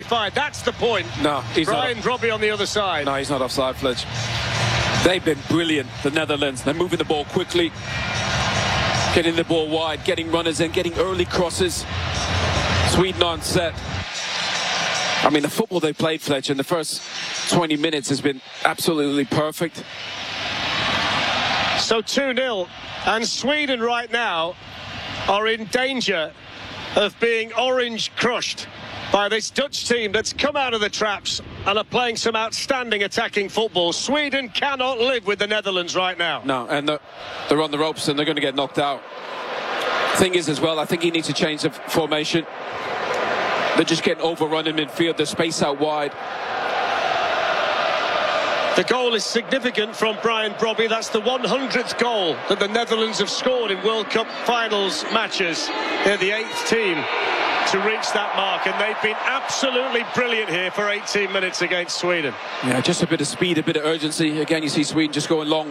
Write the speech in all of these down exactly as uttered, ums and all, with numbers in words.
fine. That's the point. No, he's Brian not. Brobby on the other side. No, he's not offside, Fletch. They've been brilliant, the Netherlands. They're moving the ball quickly, getting the ball wide, getting runners in, getting early crosses. Sweden on set. I mean, the football they played, Fletch, in the first twenty minutes has been absolutely perfect. So two nil, and Sweden right now are in danger of being orange crushed by this Dutch team that's come out of the traps and are playing some outstanding attacking football. Sweden cannot live with the Netherlands right now. No, and they're, they're on the ropes and they're going to get knocked out. Thing is as well, I think he needs to change the formation. They're just getting overrun in midfield. There's space out wide. The goal is significant from Brian Brobby. That's the one hundredth goal that the Netherlands have scored in World Cup finals matches. They're the eighth team to reach that mark, and they've been absolutely brilliant here for eighteen minutes against Sweden. Yeah, just a bit of speed, a bit of urgency. Again, you see Sweden just going long.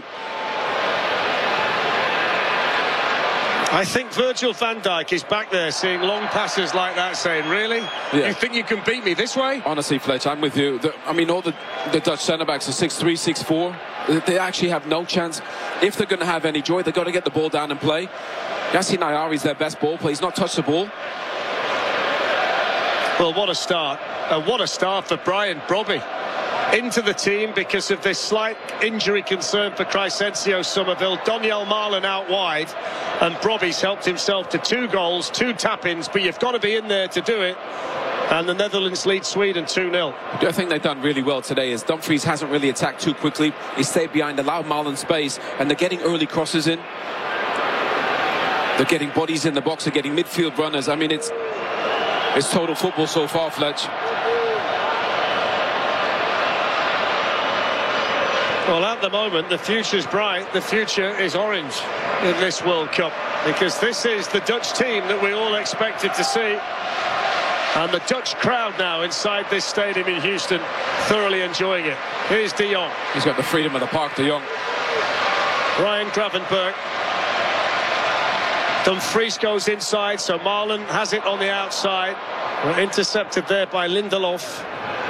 I think Virgil van Dijk is back there seeing long passes like that, saying, really? Yeah. You think you can beat me this way? Honestly, Fletch, I'm with you. The, I mean, all the, the Dutch centre-backs are six three, six four. They actually have no chance. If they're going to have any joy, they've got to get the ball down and play. Yassine Nayyari is their best ball player. He's not touched the ball. Well, what a start. Uh, what a start for Brian Brobby. Into the team because of this slight injury concern for Crysencio Somerville. Donyell Malen out wide, and Brobby's helped himself to two goals, two tap-ins, but you've got to be in there to do it. And the Netherlands lead Sweden two nil. I think they've done really well today is Dumfries hasn't really attacked too quickly. He stayed behind, allowed Malen space, and they're getting early crosses in. They're getting bodies in the box, they're getting midfield runners. I mean, it's it's total football so far, Fletch. Well, at the moment, the future's bright. The future is orange in this World Cup, because this is the Dutch team that we all expected to see. And the Dutch crowd now inside this stadium in Houston, thoroughly enjoying it. Here's De Jong. He's got the freedom of the park, De Jong. Ryan Gravenberch. Dumfries goes inside, so Malen has it on the outside. We're intercepted there by Lindelof.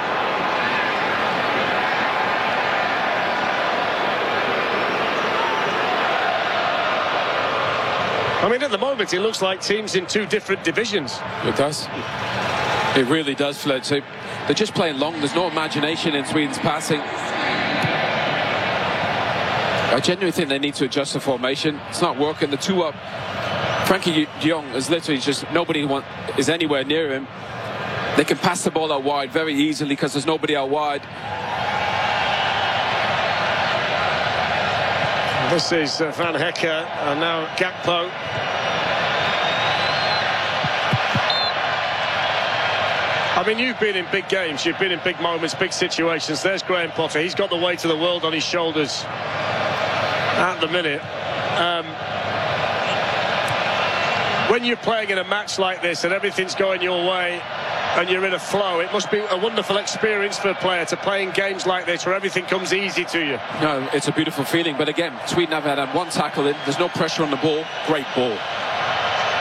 I mean, at the moment, it looks like teams in two different divisions. It does. It really does, Fletch. They, they're just playing long. There's no imagination in Sweden's passing. I genuinely think they need to adjust the formation. It's not working. The two up. Frankie de Jong is literally just nobody want, is anywhere near him. They can pass the ball out wide very easily because there's nobody out wide. This is uh, Van Hecke, and now Gakpo. I mean, you've been in big games, you've been in big moments, big situations. There's Graham Potter. He's got the weight of the world on his shoulders at the minute. Um, when you're playing in a match like this and everything's going your way and you're in a flow, it must be a wonderful experience for a player to play in games like this where everything comes easy to you. No, it's a beautiful feeling. But again, Sweden have had one tackle in. There's no pressure on the ball. Great ball.